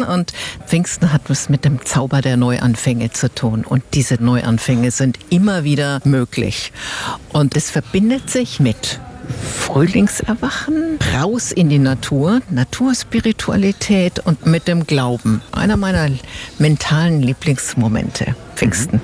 und Pfingsten hat was mit dem Zauber der Neuanfänge zu tun. Und diese Neuanfänge sind immer wieder möglich. Und es verbindet sich mit Frühlingserwachen, raus in die Natur, Naturspiritualität und mit dem Glauben. Einer meiner mentalen Lieblingsmomente, Pfingsten.